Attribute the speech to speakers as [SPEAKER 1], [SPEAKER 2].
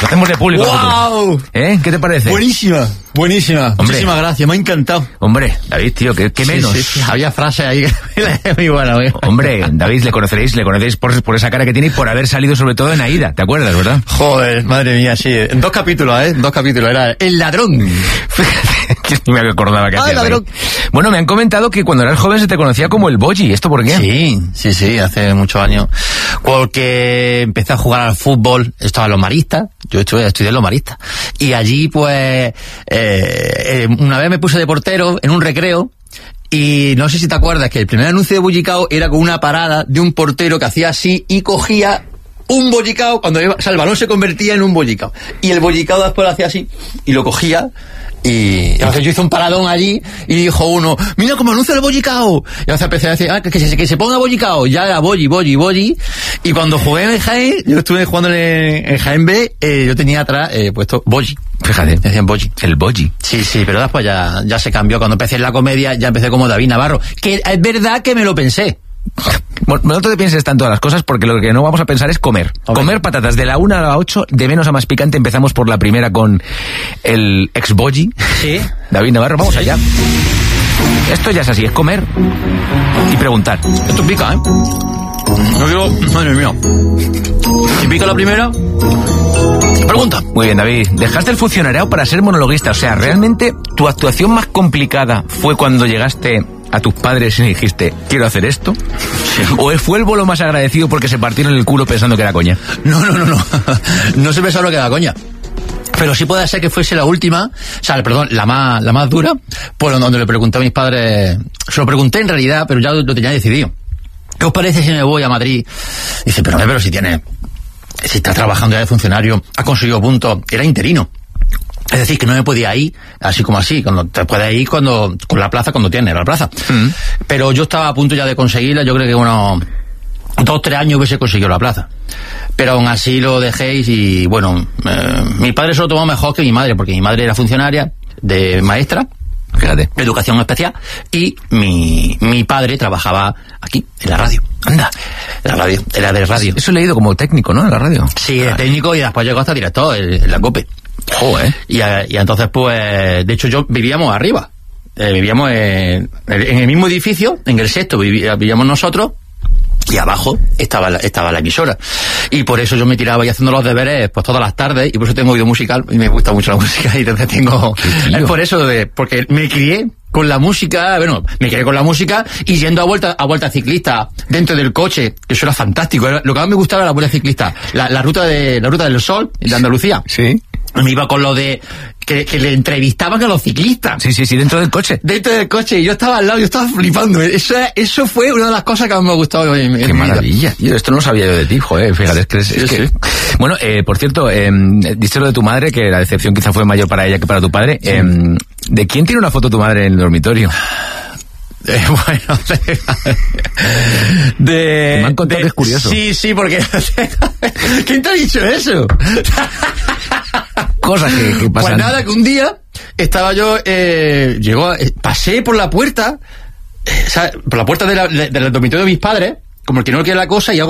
[SPEAKER 1] Lo hacemos de público.
[SPEAKER 2] ¡Wow!
[SPEAKER 1] ¿Qué te parece?
[SPEAKER 2] Buenísima. Hombre, muchísimas gracias, me ha encantado.
[SPEAKER 1] Hombre, David, tío, ¿qué menos?
[SPEAKER 2] Sí. Había frases ahí muy buenas.
[SPEAKER 1] Hombre, David, le conoceréis por esa cara que tiene y por haber salido sobre todo en Aída, ¿te acuerdas, verdad?
[SPEAKER 2] Joder, madre mía, sí. En 2 capítulos, era El Ladrón.
[SPEAKER 1] Fíjate, que ni me acordaba que hacía.
[SPEAKER 2] El Ladrón.
[SPEAKER 1] Bueno, me han comentado que cuando eras joven se te conocía como el Boji. ¿Esto por qué?
[SPEAKER 2] Sí, hace muchos años. Porque empecé a jugar al fútbol, estaba en los maristas, yo estudié en los maristas. Y allí, pues, una vez me puse de portero en un recreo. Y no sé si te acuerdas que el primer anuncio de Bollicao era con una parada de un portero que hacía así y cogía un bollicao cuando iba, o sea, el balón se convertía en un bollicao. Y el bollicao después lo hacía así y lo cogía. Y entonces yo hice un paradón allí y dijo uno, mira cómo anuncia el bollicao. Y entonces empecé a decir, que se ponga bollicao. Ya era bolli. Y cuando jugué en Jaén, yo estuve jugando en Jaén B, yo tenía atrás puesto bolli.
[SPEAKER 1] Fíjate.
[SPEAKER 2] Me decían bolli.
[SPEAKER 1] El Boji.
[SPEAKER 2] Sí, pero después ya se cambió. Cuando empecé en la comedia, ya empecé como David Navarro. Que es verdad que me lo pensé.
[SPEAKER 1] Bueno, no te pienses tanto las cosas porque lo que no vamos a pensar es comer. Okay. Comer patatas de la 1 a la 8, de menos a más picante. Empezamos por la primera con el ex-Boji.
[SPEAKER 2] Sí.
[SPEAKER 1] David Navarro, vamos allá. Esto ya es así, es comer y preguntar.
[SPEAKER 2] Esto pica, No digo, madre mía. Si pica la primera, pregunta.
[SPEAKER 1] Muy bien, David. Dejaste el funcionariado para ser monologuista. O sea, realmente tu actuación más complicada fue cuando llegaste a tus padres y le dijiste, quiero hacer esto. Sí. ¿O fue el bolo más agradecido porque se partieron el culo pensando que era coña?
[SPEAKER 2] No. No se pensaron que era coña. Pero sí puede ser que fuese la última, la más dura, pues donde le pregunté a mis padres, se lo pregunté en realidad, pero ya lo tenía decidido. ¿Qué os parece si me voy a Madrid? Dice, pero si estás trabajando ya de funcionario, has conseguido puntos, era interino. Es decir, que no me podía ir así como así, cuando te puedes ir con la plaza cuando tienes la plaza. Pero yo estaba a punto ya de conseguirla, yo creo que unos 2-3 años hubiese conseguido la plaza. Pero aún así lo dejéis y bueno, mi padre se lo tomó mejor que mi madre, porque mi madre era funcionaria de maestra, fíjate, de educación especial, y mi padre trabajaba aquí, en la radio. Anda, la radio, era de radio.
[SPEAKER 1] Eso he leído como técnico, ¿no? En la radio.
[SPEAKER 2] Sí, es técnico y después llegó hasta director en la COPE. Y entonces, pues, de hecho, vivíamos arriba. Vivíamos en el mismo edificio, en el sexto vivíamos nosotros, y abajo estaba la emisora. Y por eso yo me tiraba ahí haciendo los deberes pues todas las tardes, y por eso tengo oído musical, y me gusta mucho la música, y entonces es por eso, porque me crié con la música, y yendo a vuelta ciclista dentro del coche, que eso era fantástico. Lo que más me gustaba era la vuelta ciclista, la ruta del Sol de Andalucía.
[SPEAKER 1] Sí.
[SPEAKER 2] Me iba con lo de que le entrevistaban a los ciclistas.
[SPEAKER 1] Sí, dentro del coche.
[SPEAKER 2] Dentro del coche, y yo estaba al lado, yo estaba flipando. Eso fue una de las cosas que más me ha gustado en mi vida.
[SPEAKER 1] Qué maravilla. Esto no lo sabía yo de ti, joder, fíjate,
[SPEAKER 2] Sí.
[SPEAKER 1] Bueno, por cierto, diste lo de tu madre, que la decepción quizá fue mayor para ella que para tu padre. Sí. ¿De quién tiene una foto tu madre en el dormitorio?
[SPEAKER 2] Bueno,
[SPEAKER 1] me han contado que es curioso.
[SPEAKER 2] Sí, porque ¿quién te ha dicho eso?
[SPEAKER 1] Cosas que pasan.
[SPEAKER 2] Pues nada, que un día estaba yo, pasé por la puerta, por la puerta del dormitorio de mis padres, como el que no quiere la cosa, y hago